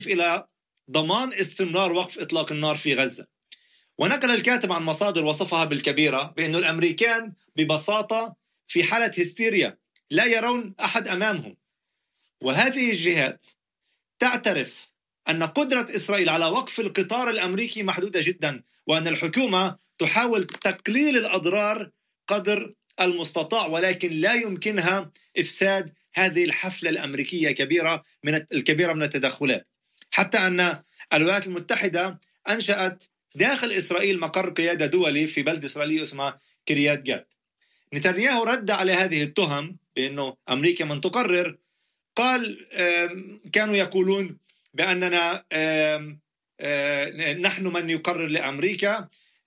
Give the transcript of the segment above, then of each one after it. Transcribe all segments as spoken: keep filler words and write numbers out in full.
إلى ضمان استمرار وقف إطلاق النار في غزة. ونقل الكاتب عن مصادر وصفها بالكبيرة بأن الأمريكان ببساطة في حالة هستيريا، لا يرون أحد أمامهم. وهذه الجهات تعترف أن قدرة إسرائيل على وقف القطار الأمريكي محدودة جدا، وأن الحكومة تحاول تقليل الأضرار قدر المستطاع، ولكن لا يمكنها إفساد هذه الحفلة الأمريكية كبيرة من الكبيرة من التدخلات. حتى أن الولايات المتحدة أنشأت داخل إسرائيل مقر قيادة دولي في بلدة إسرائيلية اسمها كريات جات. نتنياهو رد على هذه التهم بأنه أمريكا من تقرر. قال كانوا يقولون بأننا نحن من يقرر لأمريكا،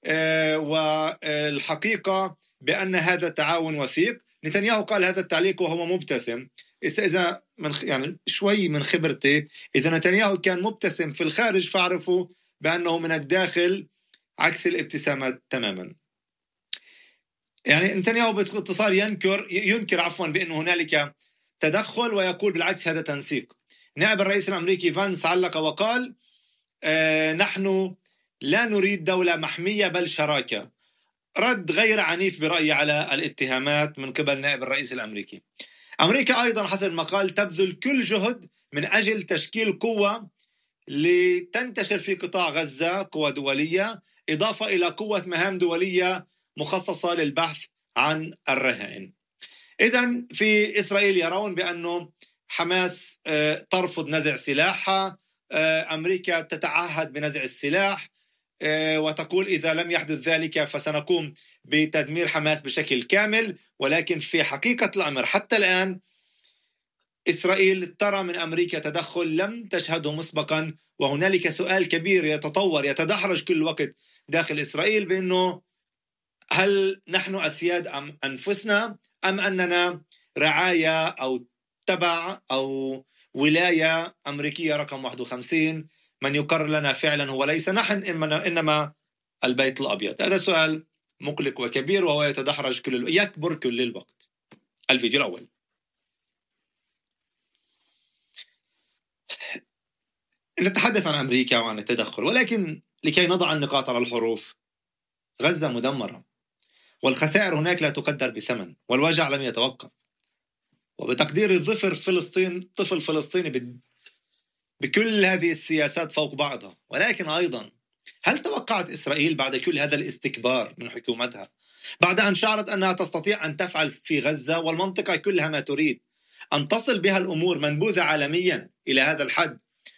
والحقيقة بأن هذا تعاون وثيق. نتنياهو قال هذا التعليق وهو مبتسم. إذا من يعني شوي من خبرتي، إذا نتنياهو كان مبتسم في الخارج فاعرفوا بأنه من الداخل عكس الابتسامة تماما. يعني نتنياهو باختصار ينكر ينكر عفوا بأنه هنالك تدخل، ويقول بالعكس هذا تنسيق. نائب الرئيس الأمريكي فانس علق وقال آه نحن لا نريد دولة محمية بل شراكة. رد غير عنيف برأيي على الاتهامات من قبل نائب الرئيس الأمريكي. أمريكا أيضا حسب المقال تبذل كل جهد من أجل تشكيل قوة لتنتشر في قطاع غزة، قوة دولية، إضافة إلى قوة مهام دولية مخصصة للبحث عن الرهائن. إذن في إسرائيل يرون بأنه حماس ترفض نزع سلاحها، أمريكا تتعهد بنزع السلاح وتقول إذا لم يحدث ذلك فسنقوم بتدمير حماس بشكل كامل. ولكن في حقيقة الأمر حتى الآن إسرائيل ترى من أمريكا تدخل لم تشهده مسبقا، وهنالك سؤال كبير يتطور يتدحرج كل وقت داخل إسرائيل بأنه هل نحن أسياد أم أنفسنا، أم أننا رعاية أو تبع أو ولاية أمريكية رقم واحد وخمسين، من يقرر لنا فعلا هو ليس نحن إنما البيت الأبيض. هذا سؤال مقلق وكبير وهو يتدحرج كل الوقت، يكبر كل الوقت. الفيديو الأول. نتحدث عن أمريكا وعن التدخل، ولكن لكي نضع النقاط على الحروف، غزة مدمرة والخسائر هناك لا تقدر بثمن، والوجع لم يتوقف. وبتقدير الظفر فلسطين طفل فلسطيني بكل هذه السياسات فوق بعضها. ولكن أيضا هل توقعت إسرائيل بعد كل هذا الاستكبار من حكومتها، بعد أن شعرت أنها تستطيع أن تفعل في غزة والمنطقة كلها ما تريد، أن تصل بها الأمور منبوذة عالميا إلى هذا الحد،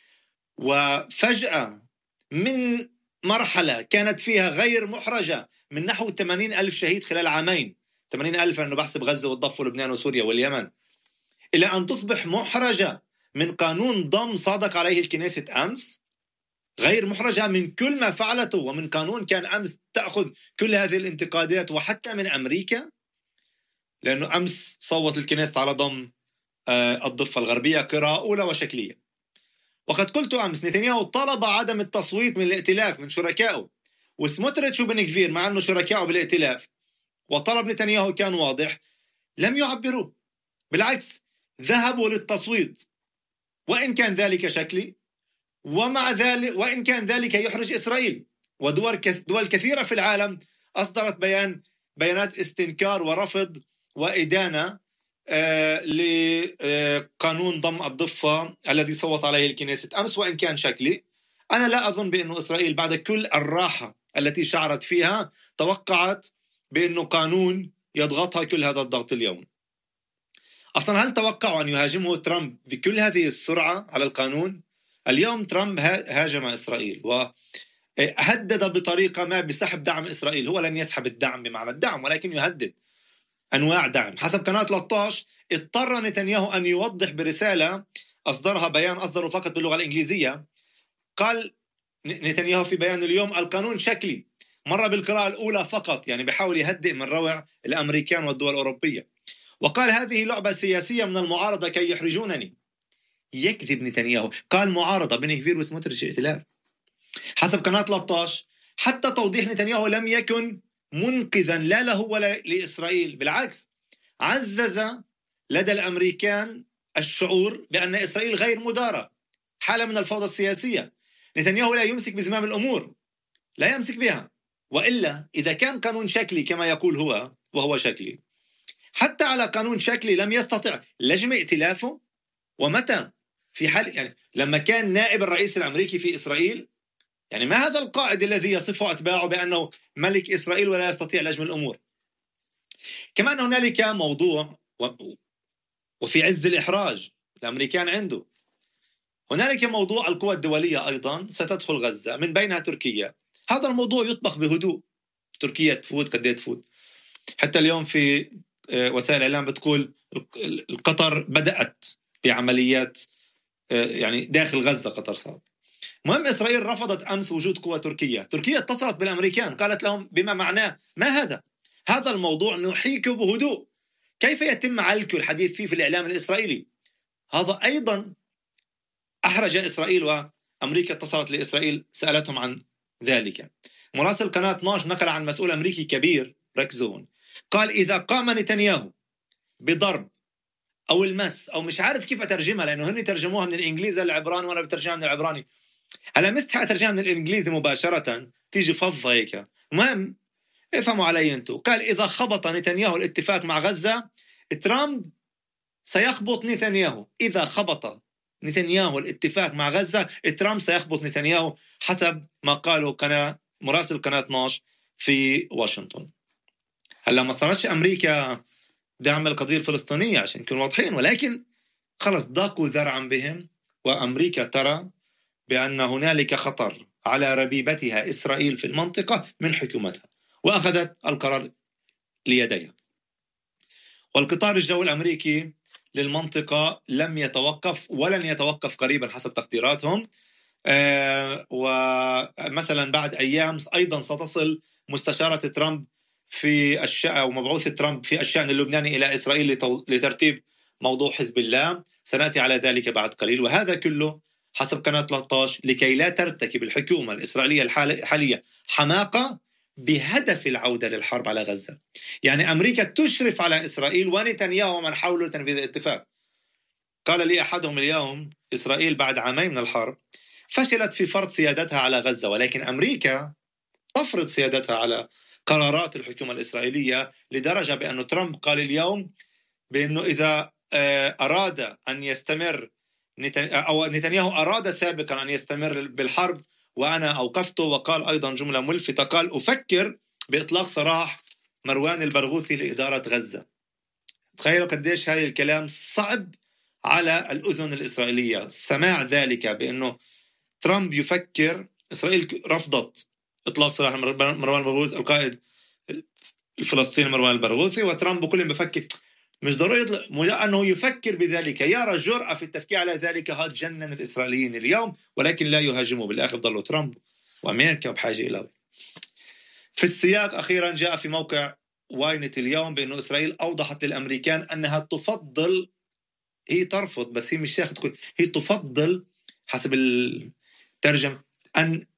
وفجأة من مرحلة كانت فيها غير محرجة من نحو ثمانين ألف شهيد خلال عامين، ثمانين ألف أنه بحسب غزة والضفة ولبنان وسوريا واليمن، إلى أن تصبح محرجة من قانون ضم صادق عليه الكنيسة أمس، غير محرجة من كل ما فعلته، ومن قانون كان أمس تأخذ كل هذه الانتقادات وحتى من أمريكا، لأنه أمس صوت الكنيسة على ضم الضفة الغربية قراءة أولى وشكلية. وقد قلت أمس نتنياهو طلب عدم التصويت من الائتلاف من شركائه، وسموتريتش وبن غفير مع أنه شركائه بالائتلاف وطلب نتنياهو كان واضح، لم يعبروا، بالعكس ذهبوا للتصويت، وإن كان ذلك شكلي، ومع ذلك وإن كان ذلك يحرج إسرائيل. ودول دول كثيرة في العالم أصدرت بيان بيانات استنكار ورفض وإدانة آه لقانون ضم الضفة الذي صوت عليه الكنيسة أمس، وإن كان شكلي. أنا لا أظن بأن إسرائيل بعد كل الراحة التي شعرت فيها توقعت بأنه قانون يضغطها كل هذا الضغط اليوم. أصلا هل توقعوا أن يهاجمه ترامب بكل هذه السرعة على القانون؟ اليوم ترامب هاجم إسرائيل وهدد بطريقة ما بسحب دعم إسرائيل. هو لن يسحب الدعم بمعنى الدعم، ولكن يهدد أنواع دعم. حسب قناة ثلاثة عشر اضطر نتنياهو أن يوضح برسالة أصدرها، بيان أصدره فقط باللغة الإنجليزية. قال نتنياهو في بيان اليوم القانون شكلي، مر بالقراءة الأولى فقط، يعني بحاول يهدئ من روع الأمريكان والدول الأوروبية. وقال هذه لعبة سياسية من المعارضة كي يحرجونني. يكذب نتنياهو، قال معارضة بن غفير وسموتريتش ائتلاف. حسب قناة ثلاثة عشر حتى توضيح نتنياهو لم يكن منقذا لا له ولا لإسرائيل، بالعكس عزز لدى الأمريكان الشعور بأن إسرائيل غير مدارة، حالة من الفوضى السياسية. نتنياهو لا يمسك بزمام الأمور، لا يمسك بها. وإلا إذا كان قانون شكلي كما يقول هو وهو شكلي، حتى على قانون شكلي لم يستطع لجم ائتلافه. ومتى؟ في حال يعني لما كان نائب الرئيس الأمريكي في إسرائيل، يعني ما هذا القائد الذي يصف أتباعه بأنه ملك إسرائيل ولا يستطيع لجم الأمور؟ كمان هنالك موضوع وفي عز الإحراج الأمريكان عنده، هنالك موضوع القوى الدولية أيضا ستدخل غزة، من بينها تركيا. هذا الموضوع يطبخ بهدوء، تركيا تفوت قد تفوت. حتى اليوم في وسائل الإعلام بتقول القطر بدأت بعمليات يعني داخل غزة، قطر صار. مهم إسرائيل رفضت أمس وجود قوى تركية. تركيا اتصلت بالأمريكان قالت لهم بما معناه ما هذا؟ هذا الموضوع نحيكه بهدوء. كيف يتم علك الحديث فيه في الإعلام الإسرائيلي؟ هذا أيضا أحرج إسرائيل، وأمريكا اتصلت لإسرائيل سألتهم عن ذلك. مراسل قناة اثناشر نقل عن مسؤول أمريكي كبير، ركزون، قال إذا قام نتنياهو بضرب أو المس أو مش عارف كيف أترجمها لأنه هني ترجموها من الإنجليزي للعبراني وأنا بترجمها من العبراني. هلا مستحق أترجمها من الإنجليزي مباشرة تيجي فضة هيك. المهم افهموا علي أنتوا. قال إذا خبط نتنياهو الاتفاق مع غزة، ترامب سيخبط نتنياهو. إذا خبط نتنياهو الاتفاق مع غزة، ترامب سيخبط نتنياهو، حسب ما قالوا قناة مراسل قناة اثناشر في واشنطن. هلا ما صارتش أمريكا دعم القضية الفلسطينية عشان نكون واضحين، ولكن خلص ضاقوا ذرعا بهم، وأمريكا ترى بأن هنالك خطر على ربيبتها إسرائيل في المنطقة من حكومتها، وأخذت القرار ليديها. والقطار الجوي الأمريكي للمنطقة لم يتوقف ولن يتوقف قريبا حسب تقديراتهم. آه ومثلا بعد أيام أيضا ستصل مستشارة ترامب في الشأن أو مبعوث ترامب في الشأن اللبناني إلى إسرائيل لترتيب موضوع حزب الله. سنأتي على ذلك بعد قليل. وهذا كله حسب قناة ثلاثة عشر لكي لا ترتكب الحكومة الإسرائيلية الحالية حماقة بهدف العودة للحرب على غزة. يعني أمريكا تشرف على إسرائيل ونتنياهو من حاولوا تنفيذ الاتفاق. قال لي أحدهم اليوم إسرائيل بعد عامين من الحرب فشلت في فرض سيادتها على غزة، ولكن أمريكا تفرض سيادتها على قرارات الحكومة الإسرائيلية، لدرجة بأن ترامب قال اليوم بأنه إذا أراد أن يستمر أو نتنياهو أراد سابقا أن يستمر بالحرب وأنا أوقفته. وقال أيضا جملة ملفتة، قال أفكر بإطلاق سراح مروان البرغوثي لإدارة غزة. تخيلوا قديش هذا الكلام صعب على الأذن الإسرائيلية سماع ذلك، بأنه ترامب يفكر. إسرائيل رفضت إطلاق سراح مروان البرغوثي القائد الفلسطيني مروان البرغوثي، وترامب بكل بفكر مش ضروري يطلق مجرد أنه يفكر بذلك، يرى جرأة في التفكير على ذلك. هذا جنن الإسرائيليين اليوم، ولكن لا يهاجموا. بالآخر ضلوا ترامب وأمريكا بحاجة إلى. في السياق أخيرا جاء في موقع واينت اليوم بأنه إسرائيل أوضحت للأمريكان أنها تفضل، هي ترفض بس هي مش تاخذ، هي تفضل حسب الترجمة أن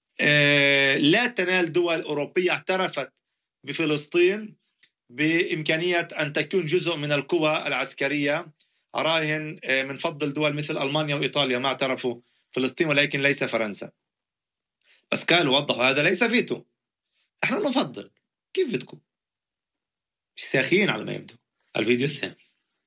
لا تنال دول أوروبية اعترفت بفلسطين بإمكانية أن تكون جزء من القوى العسكرية. أراهن من فضل دول مثل ألمانيا وإيطاليا ما اعترفوا فلسطين، ولكن ليس فرنسا. بس قالوا وضحوا هذا ليس فيتو، احنا نفضل. كيف بدكم؟ مش ساخين على ما يبدو. الفيديو الثاني.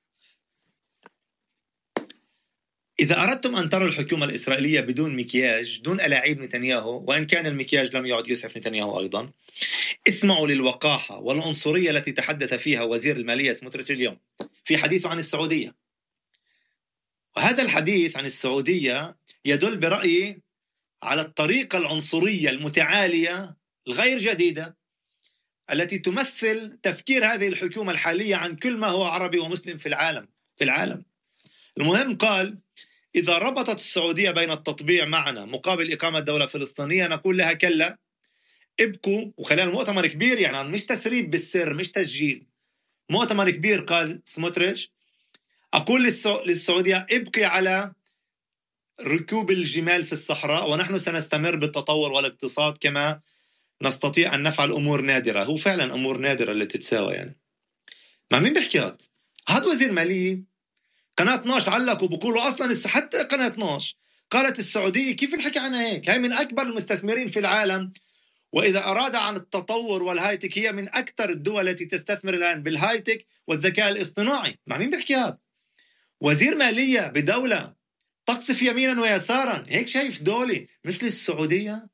إذا أردتم أن تروا الحكومة الإسرائيلية بدون مكياج، دون ألاعيب نتنياهو، وإن كان المكياج لم يعد يسعف نتنياهو أيضا، اسمعوا للوقاحة والعنصرية التي تحدث فيها وزير المالية سموتريتش اليوم في حديثه عن السعودية. وهذا الحديث عن السعودية يدل برأيي على الطريقة العنصرية المتعالية الغير جديدة التي تمثل تفكير هذه الحكومة الحالية عن كل ما هو عربي ومسلم في العالم في العالم. المهم قال إذا ربطت السعودية بين التطبيع معنا مقابل إقامة دولة فلسطينية نقول لها كلا، ابكوا. وخلال مؤتمر كبير، يعني مش تسريب بالسر، مش تسجيل، مؤتمر كبير قال سموتريتش أقول للسعودية ابقي على ركوب الجمال في الصحراء ونحن سنستمر بالتطور والاقتصاد كما نستطيع أن نفعل أمور نادرة. هو فعلا أمور نادرة اللي تتساوى. يعني مع مين بحكي هذا؟ هذا وزير مالية. قناة اثناشر علقوا بقولوا أصلا حتى قناة اثناشر قالت السعودية كيف الحكي عنها هيك؟ هي من أكبر المستثمرين في العالم، وإذا أراد عن التطور والهايتك هي من أكثر الدول التي تستثمر الآن بالهايتك والذكاء الاصطناعي. مع مين بيحكي هذا؟ وزير مالية بدولة تقصف يمينا ويسارا. هيك شايف دولة مثل السعودية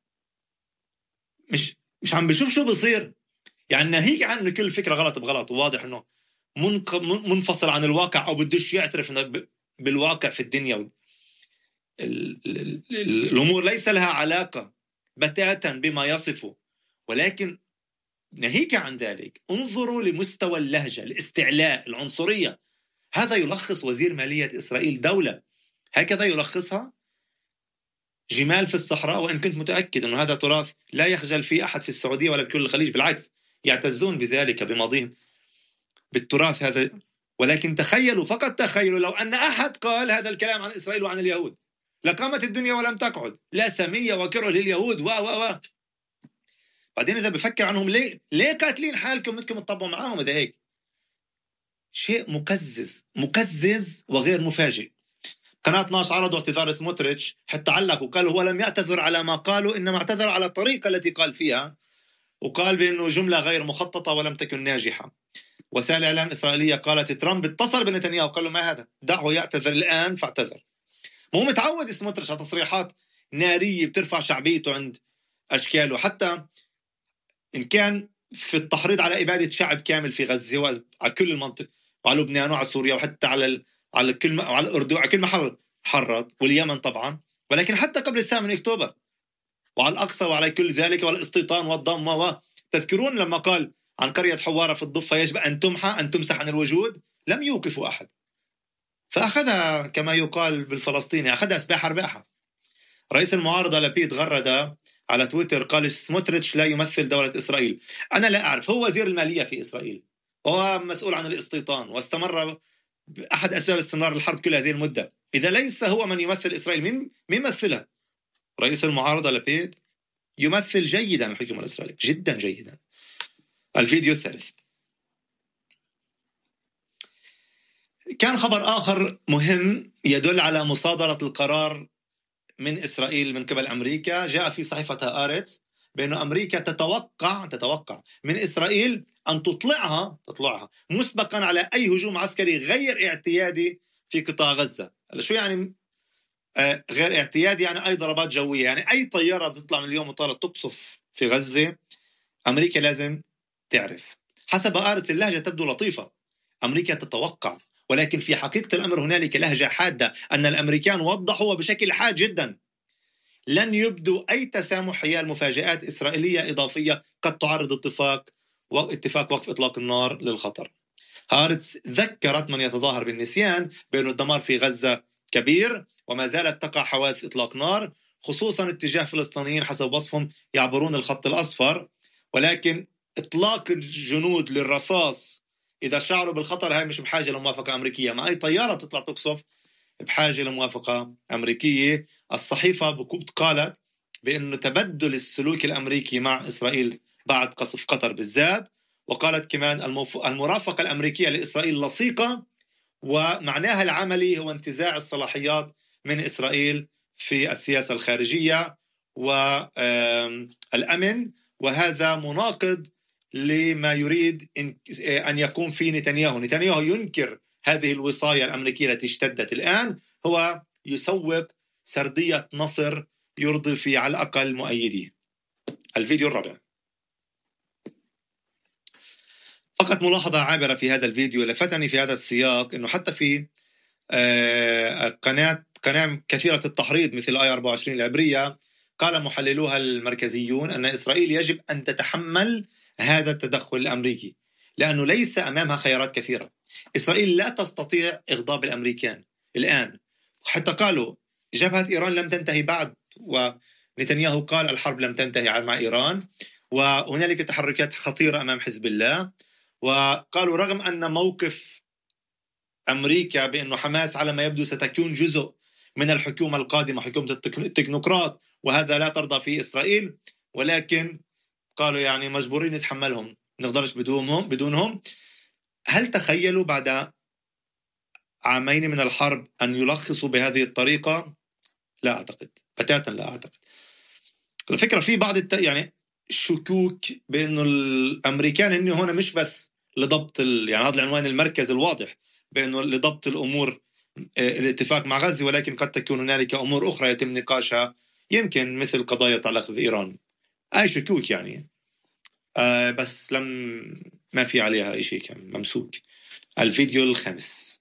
مش مش عم بشوف شو بصير. يعني ناهيك عن انه كل فكرة غلط بغلط، وواضح انه منق... منفصل عن الواقع او بدوش يعترف انه ب... بالواقع في الدنيا. ال... ال... ال... الامور ليس لها علاقة بتاتا بما يصفه، ولكن ناهيك عن ذلك انظروا لمستوى اللهجة، الاستعلاء، العنصرية. هذا يلخص وزير مالية إسرائيل دولة، هكذا يلخصها. جمال في الصحراء، وإن كنت متأكد أن هذا تراث لا يخجل فيه أحد في السعودية ولا بكل الخليج، بالعكس يعتزون بذلك بماضيهم بالتراث هذا. ولكن تخيلوا، فقط تخيلوا، لو أن أحد قال هذا الكلام عن إسرائيل وعن اليهود لقامت الدنيا ولم تقعد. لا سمية وكره لليهود و و و بعدين إذا بفكر عنهم، ليه ليه قاتلين حالكم بدكم تطبقوا معاهم؟ إذا هيك شيء مكزز مكزز وغير مفاجئ. قناة اثناشر عرضوا اعتذار سموتريتش، حتى علق وقال هو لم يعتذر على ما قالوا، إنما اعتذر على الطريقة التي قال فيها، وقال بأنه جملة غير مخططة ولم تكن ناجحة. وسائل إعلام إسرائيلية قالت ترامب اتصل بنتنياهو وقال له ما هذا، دعه يعتذر الآن، فاعتذر. مو متعود سموتريتش على تصريحات نارية بترفع شعبيته عند أشكاله، حتى إن كان في التحريض على إبادة شعب كامل في غزة وعلى كل المنطقة وعلى لبنان وعلى سوريا وحتى على ال... على كل على الأردن، على كل محل حرض، واليمن طبعا، ولكن حتى قبل الثامن أكتوبر وعلى الأقصى وعلى كل ذلك والاستيطان والضم. وتذكرون لما قال عن قرية حوارة في الضفة يجب أن تمحى أن تمسح عن الوجود، لم يوقفوا أحد، فأخذها كما يقال بالفلسطيني، أخذها سباحة رباحة. رئيس المعارضة لبيد غرد على تويتر قال سموتريتش لا يمثل دولة إسرائيل. أنا لا أعرف، هو وزير المالية في إسرائيل وهو مسؤول عن الاستيطان، واستمر أحد أسباب استمرار الحرب كل هذه المدة. إذا ليس هو من يمثل إسرائيل، مين يمثلها؟ رئيس المعارضة لبيد يمثل جيدا الحكومة الإسرائيلية، جدا جيدا. الفيديو الثالث كان خبر آخر مهم يدل على مصادرة القرار من إسرائيل من قبل أمريكا. جاء في صحيفة آرتس بأن أمريكا تتوقع تتوقع من إسرائيل أن تطلعها تطلعها مسبقا على أي هجوم عسكري غير اعتيادي في قطاع غزة. شو يعني آه غير اعتيادي؟ يعني أي ضربات جوية، يعني أي طيارة بتطلع من اليوم وطالت تقصف في غزة أمريكا لازم تعرف. حسب آرتس اللهجة تبدو لطيفة، أمريكا تتوقع، ولكن في حقيقة الأمر هنالك لهجة حادة. أن الأمريكان وضحوا بشكل حاد جدا لن يبدوا أي تسامح حيال مفاجآت إسرائيلية إضافية قد تعرض اتفاق واتفاق وقف إطلاق النار للخطر. هارتس ذكرت من يتظاهر بالنسيان بأن الدمار في غزة كبير وما زالت تقع حوادث إطلاق نار، خصوصا اتجاه فلسطينيين حسب وصفهم يعبرون الخط الأصفر، ولكن إطلاق الجنود للرصاص إذا شعروا بالخطر هاي مش بحاجة لموافقة أمريكية. ما أي طيارة بتطلع تقصف بحاجة لموافقة أمريكية. الصحيفة قالت بأنه تبدل السلوك الأمريكي مع إسرائيل بعد قصف قطر بالذات، وقالت كمان المرافقة الأمريكية لإسرائيل لصيقة، ومعناها العملي هو انتزاع الصلاحيات من إسرائيل في السياسة الخارجية والأمن، وهذا مناقض لما يريد أن يقوم فيه نتنياهو. نتنياهو ينكر هذه الوصاية الأمريكية التي اشتدت الآن، هو يسوق سردية نصر يرضي في على الأقل مؤيديه. الفيديو الرابع فقط ملاحظة عابرة في هذا الفيديو لفتني في هذا السياق، أنه حتى في قناة قناة كثيرة التحريض مثل آي أربعة وعشرين العبرية قال محللوها المركزيون أن إسرائيل يجب أن تتحمل هذا التدخل الأمريكي لأنه ليس أمامها خيارات كثيرة. إسرائيل لا تستطيع إغضاب الأمريكان الآن، حتى قالوا جبهة إيران لم تنتهي بعد، ونتنياهو قال الحرب لم تنتهي مع إيران، وهنالك تحركات خطيرة أمام حزب الله. وقالوا رغم أن موقف أمريكا بأنه حماس على ما يبدو ستكون جزء من الحكومة القادمة، حكومة التكنوقراط، وهذا لا ترضى فيه إسرائيل، ولكن قالوا يعني مجبورين نتحملهم، نقدرش بدونهم بدونهم. هل تخيلوا بعد عامين من الحرب أن يلخصوا بهذه الطريقة؟ لا أعتقد بتاتا، لا أعتقد. الفكرة في بعض الت... يعني شكوك بأنه الأمريكان إنه هنا مش بس لضبط ال... يعني هذا العنوان المركزي الواضح بأنه لضبط الأمور الاتفاق مع غزة، ولكن قد تكون هنالك أمور أخرى يتم نقاشها، يمكن مثل قضايا تتعلق بإيران. أي شكوك يعني، آه بس لم ما في عليها أي شيء كان ممسوك. الفيديو الخامس،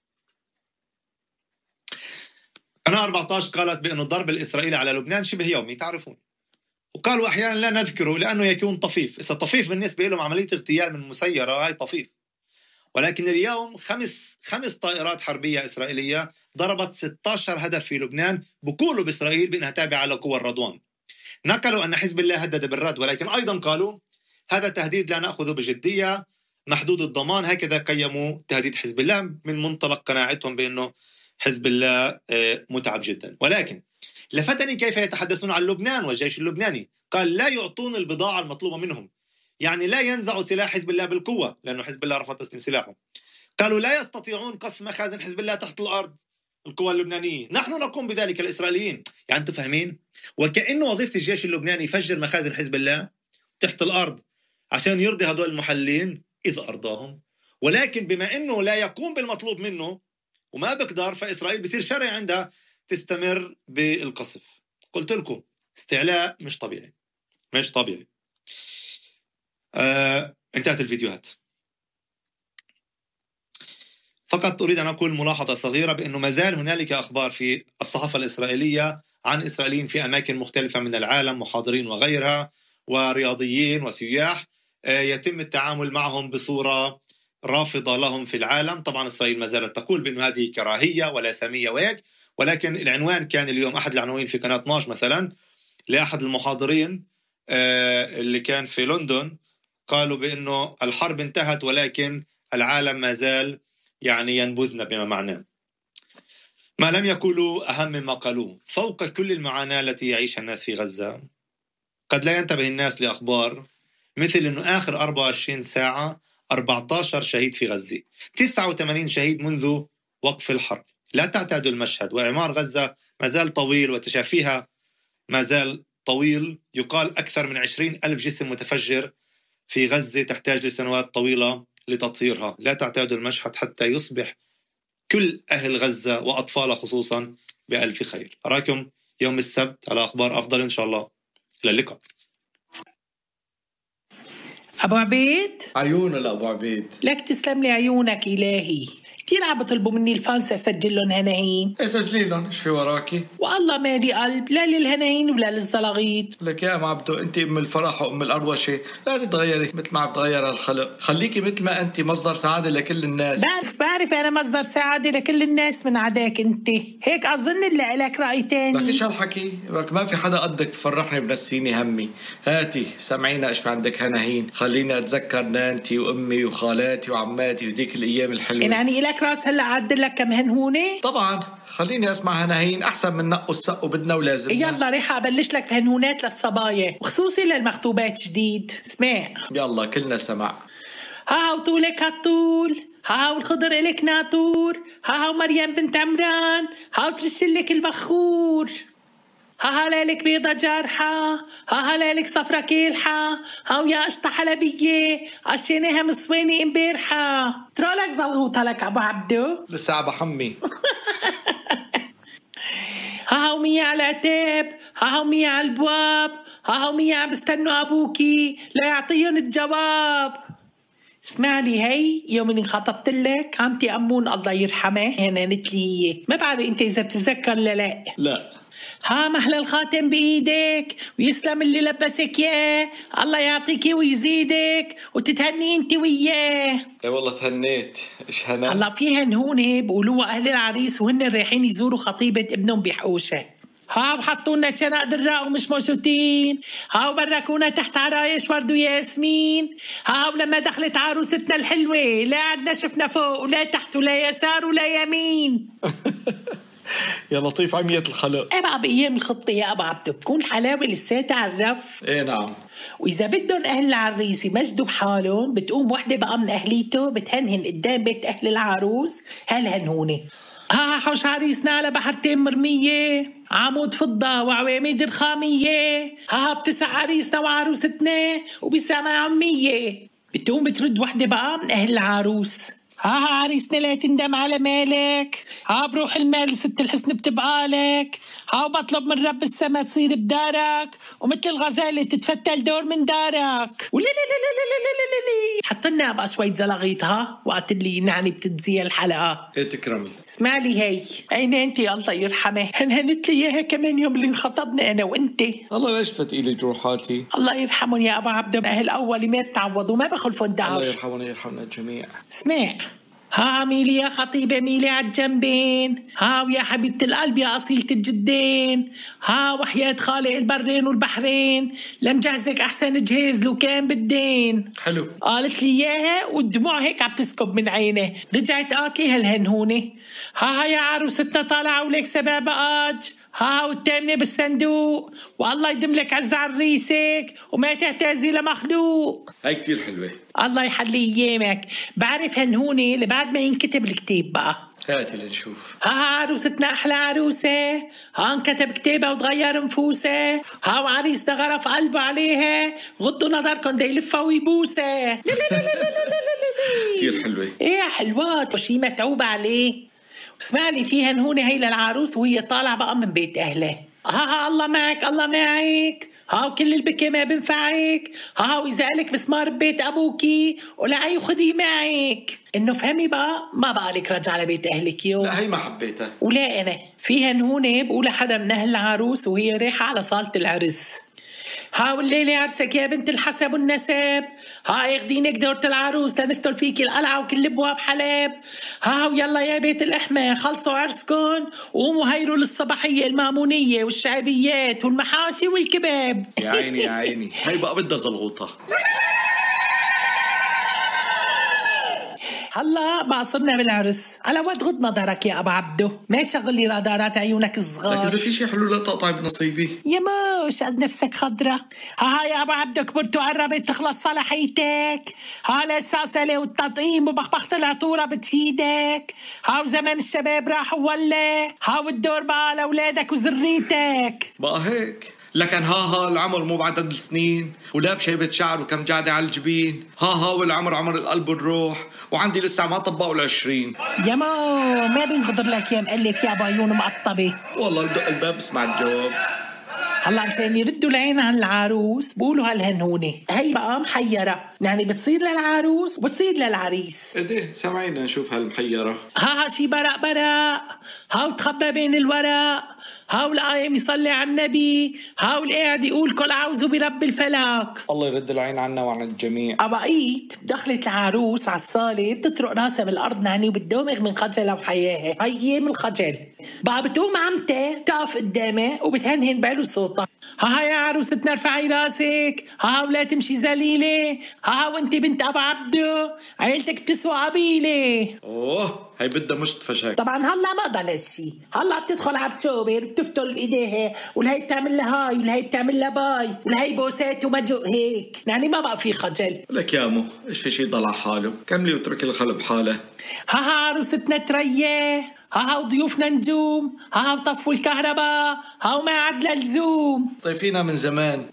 قناة أربعة عشر قالت بأن الضرب الإسرائيلي على لبنان شبه يومي، تعرفون، وقالوا أحيانا لا نذكره لأنه يكون طفيف. إذا طفيف بالنسبة لهم عملية اغتيال من مسيرة، هاي طفيف. ولكن اليوم خمس خمس طائرات حربية إسرائيلية ضربت ستة عشر هدف في لبنان، بقولوا بإسرائيل بأنها تابعة لقوى الرضوان. نقلوا أن حزب الله هدد بالرد، ولكن أيضا قالوا هذا تهديد لا نأخذه بجدية، محدود الضمان. هكذا قيموا تهديد حزب الله من منطلق قناعتهم بأنه حزب الله متعب جدا. ولكن لفتني كيف يتحدثون عن لبنان والجيش اللبناني. قال لا يعطون البضاعة المطلوبة منهم، يعني لا ينزعوا سلاح حزب الله بالقوة لأنه حزب الله رفض تسليم سلاحه. قالوا لا يستطيعون قصف مخازن حزب الله تحت الأرض، القوى اللبنانية، نحن نقوم بذلك الإسرائيليين. يعني أنتم فاهمين؟ وكأنه وظيفة الجيش اللبناني يفجر مخازن حزب الله تحت الأرض عشان يرضي هدول المحللين إذا أرضاهم. ولكن بما أنه لا يقوم بالمطلوب منه وما بقدر، فإسرائيل بصير شرعي عندها تستمر بالقصف. قلت لكم استعلاء مش طبيعي، مش طبيعي. آه، انتهت الفيديوهات. فقط أريد أن أقول ملاحظة صغيرة بأنه ما زال هنالك أخبار في الصحافة الإسرائيلية عن إسرائيليين في أماكن مختلفة من العالم، محاضرين وغيرها، ورياضيين وسياح، آه، يتم التعامل معهم بصورة رافضة لهم في العالم. طبعا إسرائيل ما زالت تقول بأنه هذه كراهية ولا سامية ويك، ولكن العنوان كان اليوم أحد العناوين في قناة اثناشر مثلا لأحد المحاضرين آه، اللي كان في لندن، قالوا بأنه الحرب انتهت ولكن العالم ما زال يعني ينبذنا، بما معناه ما لم يقولوا أهم مما قالوه. فوق كل المعاناة التي يعيشها الناس في غزة، قد لا ينتبه الناس لأخبار مثل أنه آخر أربعة وعشرين ساعة أربعة عشر شهيد في غزة، تسعة وثمانين شهيد منذ وقف الحرب. لا تعتادوا المشهد، وإعمار غزة ما زال طويل وتشافيها ما زال طويل. يقال أكثر من عشرين ألف جسم متفجر في غزة تحتاج لسنوات طويلة لتطهيرها. لا تعتادوا المشهد حتى يصبح كل أهل غزة وأطفال خصوصا بألف خير. أراكم يوم السبت على أخبار أفضل إن شاء الله. إلى اللقاء. أبو عبيد، عيونه لأبو عبيد، لك تسلم لي عيونك إلهي. كتير عم بطلبوا مني الفانس أسجل لهم هناهين. ايه سجلي لهم، ايش في وراكي؟ والله مالي قلب لا للهناهين ولا للزلاغيط. لك يا ام عبدو، انت ام الفرح وام الأروشة، لا تتغيري مثل ما عم تغير الخلق. خليكي مثل ما انت، مصدر سعادة لكل الناس. بعرف بعرف أنا مصدر سعادة لكل الناس من عداك أنت. هيك أظن اللي لك رأي تاني. لك ايش هالحكي؟ لك ما في حدا قدك بفرحني بنسيني همي. هاتي سمعينا ايش في عندك هناهين، خليني اتذكر نانتي وامي وخالاتي وعماتي وديك الايام الحلوه. يعني لك راس هلا عدل لك كم هنهونه؟ طبعا خليني اسمع هناهين احسن من نق السق وبدنا ولازم. يلا رح ابلش لك بهنونات للصبايا وخصوصي للمخطوبات جديد. اسمع يلا كلنا سمع. ها هاو طولك هالطول، ها هاو الخضر إلك ناطور، ها هاو مريم بنت عمران، ها هاو ترشلك البخور، ها ها ليلك بيضة جارحة، ها ها ليلك صفرة كيلحة، هاو يا قشطة حلبية عشيناها مصويني امبارحة. ترولك زلغوطة لك أبو عبدو لسه بحمي. ها هاو مية على العتاب، ها هاو مية على البواب، ها هاو مية عم بستنوا أبوكي لا يعطيهم الجواب. اسمع لي، هي يوم اللي انخطبت لك عمتي أمون الله يرحمه هنانت لي، ما بعرف انت إذا بتتذكر لا لا. لا. ها محل الخاتم بإيدك ويسلم اللي لبسك ياه، الله يعطيكي ويزيدك وتتهني انت وياه. اي والله تهنيت. ايش هنا؟ الله فيها نهونة بقولوها أهل العريس وهن رايحين يزوروا خطيبة ابنهم بحوشة. ها وحطونا شنق دراء ومش موجودين، ها وبركونا تحت عرايش ورد وياسمين، ها ولما دخلت عروستنا الحلوة لا عدنا شفنا فوق ولا تحت ولا يسار ولا يمين. يا لطيف عمية الخلق. ايه بقى بأيام الخطبة يا أبو عبدو بتكون الحلاوة لساتها على الرف. ايه نعم. وإذا بدهم أهل العريس يمجدوا بحالهم بتقوم وحدة بقى من أهليته بتهنهن قدام بيت أهل العروس هالهنونة. ها حوش عريسنا على بحرتين مرمية، عمود فضة وعواميد رخامية. ها بتسع عريسنا وعروستنا وبيسع معهم مية. بتقوم بترد وحدة بقى من أهل العروس. ها عريسنا لا تندم على مالك، ها بروح المال ست الحسن بتبقالك، ها بطلب من رب السما تصير بدارك ومثل الغزالة تتفتل دور من دارك. ولا لا لا لا لا لا لا لا حط لنا بقى شوية زلغيط ها وقت اللي يعني بتتزي الحلقة. ايه تكرمي. اسمع لي هي أين أنت الله يرحمه، هنهنت لي إياها كمان يوم اللي انخطبنا أنا وأنت. الله ليش فتقيلي جروحاتي. الله يرحمهم يا أبو عبده، أهل أول ما تعوضوا ما بخلفوا الدعوة. الله يرحمنا يرحمنا الجميع. اسمع ها ميلي يا خطيبة ميلي عالجنبين، ها ويا حبيبة القلب يا أصيلة الجدين، ها وحياة خالق البرين والبحرين لنجهزك أحسن جهاز لو كان بالدين. حلو. قالت لي إياها والدموع هيك عم تسكب من عينه. رجعت قالت لي هالهنهونة ها ها يا عروستنا طالعة ولك سبع بقاج، ها والتامنة بالصندوق، والله يدم لك عز عريسك وما تعتازي لمخلوق. هاي كتير حلوة. الله يحلي ايامك. بعرف هالهونة اللي بعد ما ينكتب الكتاب بقى. هاتي لنشوف. ها عروستنا احلى عروسة، ها انكتب كتابها وتغير نفوسها، ها وعريسنا غرف قلبه عليها، غضوا نظركم دا يلفها ويبوسها. لا لا لا لا لا لا لا كتير حلوة. ايه حلوات وشي متعوب عليه. اسمع لي فيها نهونة هي للعروس وهي طالعة بقى من بيت أهلها. ها ها الله معك الله معك، ها وكل البكي ما بنفعك، ها وإذا قالك مسمار ببيت أبوكي ولا خدي معك. إنه فهمي بقى ما بقى لك رجع لبيت أهلك يوم. لا هي ما حبيتها. ولا أنا فيها نهونة بقول حدا من أهل العروس وهي رايحة على صالة العرس. ها والليلة عرسك يا بنت الحسب والنسب، ها ياخدينك دورة العروس لنفتل فيك القلعة وكل ابواب حلب. ها ويلا يا بيت الأحمى خلصوا عرسكن وقوموا هيروا للصباحية المامونية والشعبيات والمحاشي والكباب. يا عيني يا عيني هاي بقى بدها زلغوطة. هلا بقى صرنا بالعرس. على ود غض نظرك يا ابو عبده، ما تشغل لي رادارات عيونك الصغار. لك اذا في شي حلو لا تقطعي بنصيبي يا موش قد نفسك خضرة. ها يا ابو عبده كبرت وقربت تخلص صلاحيتك، ها للساسلة والتطعيم وبخبخة العطورة بتفيدك، ها وزمن الشباب راح ولا، ها والدور بقى لاولادك وذريتك. بقى هيك. لكن ها ها العمر مو بعدد السنين ولا بشيبة شعر وكم جعدة على الجبين، ها ها والعمر عمر القلب والروح وعندي لسه ما طبقوا العشرين. يا مو ما بينغضر لك يا مقلف يا ابو عيون معطبة. والله بدق الباب اسمع الجواب. هلا مشان يردوا العين عن العروس بقولوا هالهنونة هي بقى محيرة، يعني بتصير للعروس وبتصير للعريس. ايه سامعينا نشوف هالمحيرة. ها ها شي برق برق، ها وتخبى بين الورق، ها والقايم يصلي على النبي، ها والقاعد يقول كل عوزوا برب الفلك. الله يرد العين عنا وعن الجميع. أبقيت دخلت العروس على الصالة بتطرق راسها بالأرض نعني وبتدومغ من خجلها وحياها. هاي أيام الخجل بقى. بتقوم عمتها تقف قدامها وبتهنهن بعلو صوتها. ها ها يا عروستنا ارفعي راسك، ها ولا تمشي ذليلة، ها وانت بنت أبو عبده عيلتك بتسوى قبيلة. اوه هي بدها مشط فشك. طبعا هلا ما ضل هالشي، هلا بتدخل على بتشوبر بتفتل بايديها والهي بتعمل لها هاي والهي بتعمل لها باي والهي بوسات ومجوء هيك، يعني ما بقى في خجل. لك يا مو ايش في شي ضل على حاله، كملي وتركي الخلب حاله. ها ها عروستنا تريه، ها ها وضيوفنا نجوم، ها ها وطفوا الكهرباء، ها وما عاد لزوم. طيفينا من زمان.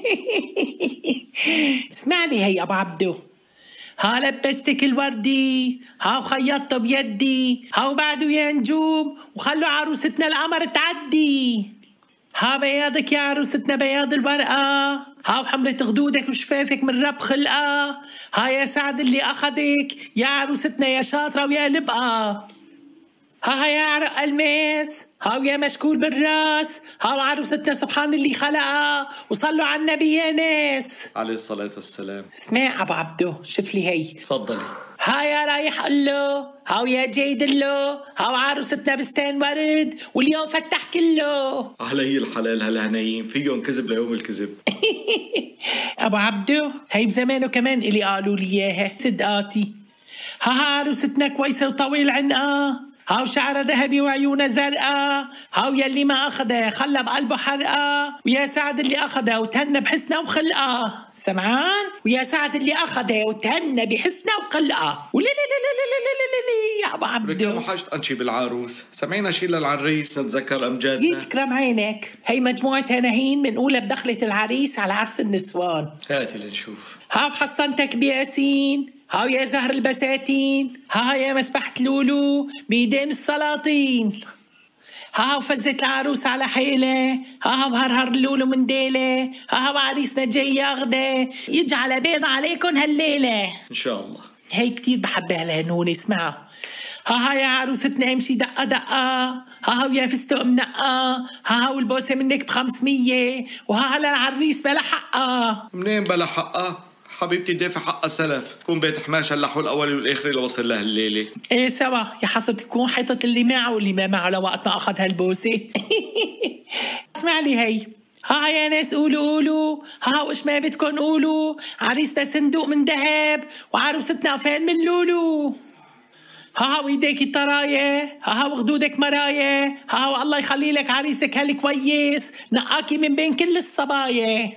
اسمعني هي ابو عبدو، ها لبستك الوردي، ها وخيطته بيدي، ها وبعده يا نجوم وخلوا عروستنا القمر تعدي. ها بياضك يا عروستنا بياض الورقة، ها وحمرة خدودك وشفافك من رب خلقة، ها يا سعد اللي أخدك يا عروستنا يا شاطرة ويا لبقى. ها ها يا عرق الماس، ها ويا مشكول بالراس، ها وعروستنا سبحان اللي خلقها وصلوا على النبي يا ناس عليه الصلاة والسلام. اسمع أبو عبدو شوف لي هي. تفضلي. ها يا رايح قله، ها ويا جاي دله، ها وعروستنا بستان ورد واليوم فتح كله. علي الحلال هالهنايين فيهم كذب ليوم الكذب. أبو عبدو هي بزمانه كمان اللي قالوا لي إياها صدقاتي. ها ها عروستنا كويسة وطويل عنقها، هاو شعره ذهبي وعيونه زرقاء، هاو يلي ما أخده خلى بقلبه حرقة، ويا سعد اللي أخده وتهنى بحسنه وخلقه. سمعان؟ ويا سعد اللي أخده وتهنى بحسنه وخلقه. ولي لي لي لي لي لي لي لي يا أبو عبدو. لك حاجة أنشي بالعروس، سمعينا شي للعريس نتذكر أمجادنا. يتكرم عينك، هي مجموعة هناهين بنقولها بدخلة العريس على عرس النسوان. هاتي لنشوف. هاو حصنتك بياسين، هاو يا زهر البساتين، ها يا مسبحة لولو بيدين السلاطين، ها فزت العروس على حيلة، ها بهرهر لولو من ديلة، ها عريسنا جاي ياخده يجعل بيض عليكم هالليلة إن شاء الله. هي كتير بحبها لهنوني. اسمعوا. ها يا عروستنا امشي دقة دقة، ها ويا فستق منقة، ها والبوسة منك بخمسمية، وها للعريس بلا حقة. منين بلا حقة؟ حبيبتي دافع حقها سلف، كون بيت حماش اللحو الأولي والآخري لوصل لها الليلة. ايه سوا يا حسرة تكون حيطة اللي معه واللي ما معه لوقت ما أخذ هالبوسة. اسمع لي هي. ها يا ناس قولوا قولوا، ها وش ما بدكن قولوا، عريسنا صندوق من ذهب وعروستنا فين من لولو. ها ويديك الطراية، ها وخدودك مراية، ها والله يخلي لك عريسك هالكويس نقاكي من بين كل الصبايا.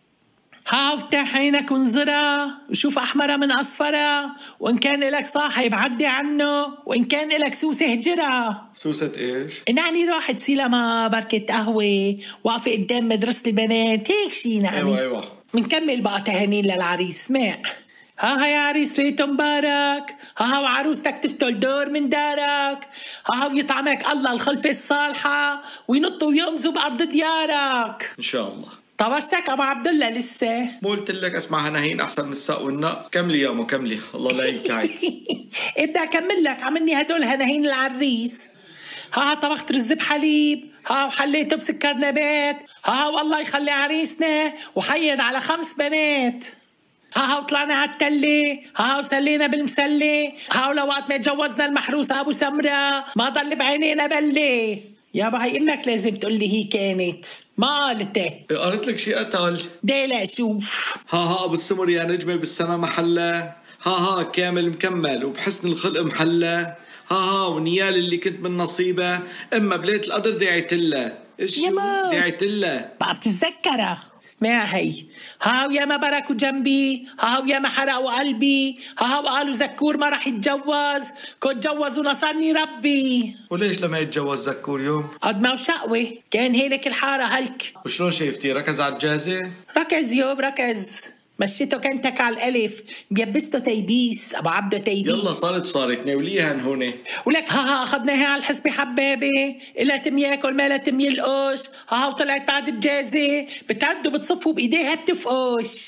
ها وافتح عينك وانظرها وشوف أحمرة من أصفرة، وإن كان إلك صاحب عدي عنه، وإن كان إلك سوسة هجرها. سوسة إيش؟ نعني راحت سيلما بركة قهوة واقفة قدام مدرسة البنات هيك شي نعني. أيوة أيوة. منكمل بقى تهانين للعريس. اسمع. ها يا عريس ليته مبارك، ها وعروستك تفتل دور من دارك، ها ويطعمك الله الخلفة الصالحة وينطوا ويمزوا بأرض ديارك إن شاء الله. طبشتك أبو عبد الله لسه؟ مو قلت لك اسمع هناهين أحسن من الساق والنق؟ كملي يا أمو كملي، الله لا يكعك. بدي أكمل لك عملني هدول هناهين العريس. ها طبخت رز بحليب، ها وحليته بسكر نبات، ها والله يخلي عريسنا وحيد على خمس بنات. ها وطلعنا على التلة، ها وسلينا بالمسلة، ها ولوقت ما تجوزنا المحروس أبو سمرة ما ضل بعينينا بلة. يابا هي امك لازم تقول لي هي كانت ما قالته. قالت لك شيء قتل. ديلا شوف. ها ها ابو السمر يا نجمه بالسما محله، ها ها كامل مكمل وبحسن الخلق محله، ها ها ونيال اللي كنت من نصيبه اما بليت القدر دعيتله. ايش دعيتله؟ بعد تتذكرها. اسمع هي. ها ويا ما بركوا جنبي، ها ويا ما حرقوا قلبي، ها وقالوا زكور ما رح يتجوز، كنت جوز ونصرني ربي. وليش لما يتجوز زكور يوم؟ قد ما وشقوة كان هيك الحارة هلك. وشلون شايفتي ركز على الجازة؟ ركز يوب ركز، مشيته كنتك على الألف، بيبسته تيبيس أبو عبده تيبيس. يلا صارت صارت ناوليها هون. ولك ها ها أخذناها على الحسبة حبابة، إلا تم ياكل ما لا تم يلقش، ها ها وطلعت بعد الجازة بتعدوا بتصفوا بإيديها بتفقش.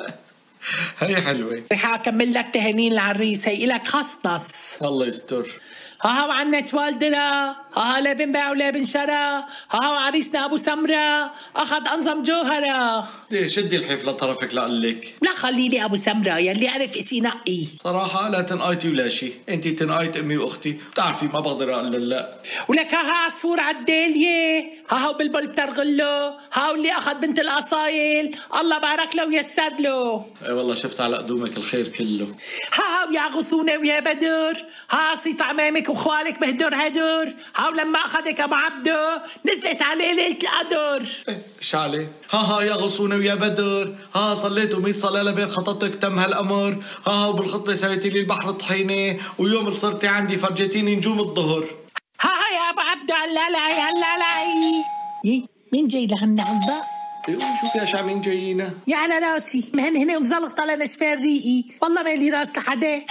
هي حلوة. رح أكمل لك تهانين العريس، هي إلك خصنص. الله يستر. ها وعنا والدرا، ها لا بنباع ولا بنشرى، ها وعريسنا أبو سمرة أخذ أنظم جوهرة. ليه شدي الحيف لطرفك لقلك. لا خليلي أبو سمرة يلي عرف إشي نقي. صراحة لا تنقايتي ولا شي، أنت تنقايت أمي وأختي، بتعرفي ما بقدر أقول لا. ولك ها ها عصفور عالدالية، ها ها وبلبل بترغله، ها واللي أخذ بنت الأصايل الله بارك له ويسر له. اي والله شفت على قدومك الخير كله. ها ها ويا غصونة ويا بدر، ها صيت عمامك وخوالك بهدر هدر، ها ولما أخذك أبو عبده نزلت عليه ليلة القدر. ايش عليه؟ ها ها يا غصونة ويا بدر، ها صليتوا مية صلاة لبين خطبتك تم هالأمر، ها ها وبالخطبة سويتي لي البحر طحينة، ويوم اللي صرتي عندي فرجيتيني نجوم الظهر. ها ها يا أبو عبده هلالعي هلالعي. مين جاي لهنا عبا؟ ايوه شوف يا شعب مين جايينا. يا على راسي مهن هنا ومزلقطة لنشفان ريقي، والله مالي راس لحدا.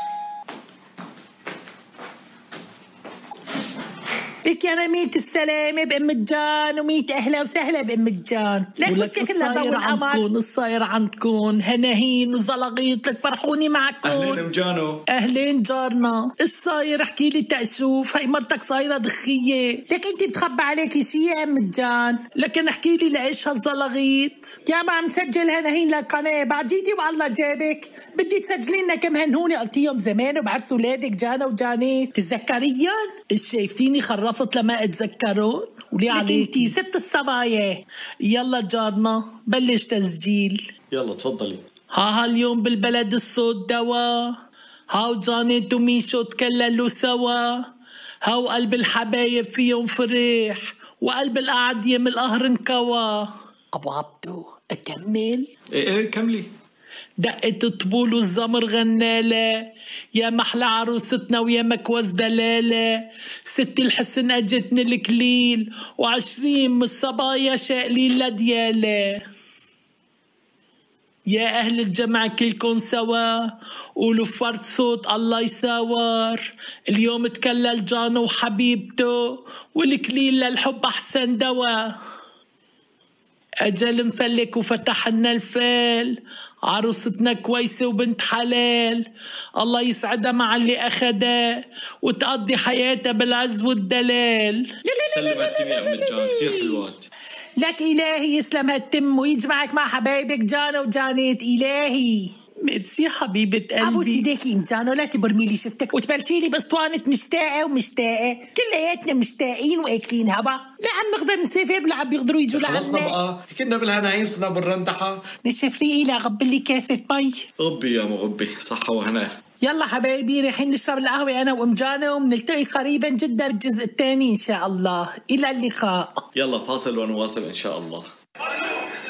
لك يا ميت السلامة بأم الجان وميت أهلا وسهلا بأم الجان. لك الصاير عندكم الصاير عندكم هناهين وزلغيط لك فرحوني معكم. أهلين أم جانو. أهلين جارنا. الصاير احكي لي تأشوف هي مرتك صايرة دخية. لك أنت بتخبى عليكي شي يا أم الجان. لكن احكي لي لإيش هالزلغيط يا ما عم سجل هناهين للقناة بعد جيتي والله جابك بدي تسجلي لنا كم هنهوني قلتيهم زمان وبعرس ولادك جانا وجانيت تتذكريهم؟ شايفتيني خرفت لما اتذكرون ولي عليكي ست الصبايا. يلا جارنا بلش تسجيل. يلا تفضلي. ها هاليوم بالبلد الصوت دوا، ها وجانيت وميشو تكللوا سوا، هاو قلب الحبايب فيهم فرح وقلب الأعدية من القهر انكوى. أبو عبدو أكمل؟ ايه ايه كملي. دقت الطبول والزمر غنالة يا محلى عروستنا ويا مكوز دلالة. ست الحسن أجتني الكليل وعشرين من الصبايا شاقلين لديالة. يا أهل الجمع كلكن سوا قولوا فرد صوت الله يساور. اليوم تكلل جانو وحبيبته والكليل للحب أحسن دوا. أجل مفلك وفتحنا الفال عروستنا كويسة وبنت حلال. الله يسعدها مع اللي أخدها وتقضي حياتها بالعز والدلال. سلم هالتم يا عم الجان كثير حلوات. لك إلهي يسلم هالتم ويجمعك مع حبايبك جانا وجانيت إلهي. ميرسي حبيبة قلبي. أبو سيديكي جانو لا تبرميلي شفتك وتبلشيلي بسطوانة مشتاقة ومشتاقة. كلياتنا مشتاقين وأكلين هبا. لا عم نقدر نسافر ولا عم بيقدروا يجوا لعنا. خلصنا بقى كنا بالهناين صرنا بالرندحة. نشفري إلى غبلي كاسة مي. غبي يا مغبي صحة وهنا. يلا حبايبي رايحين نشرب القهوة أنا وأم جانا وبنلتقي قريبا جدا بالجزء الثاني إن شاء الله. إلى اللقاء. يلا فاصل ونواصل إن شاء الله.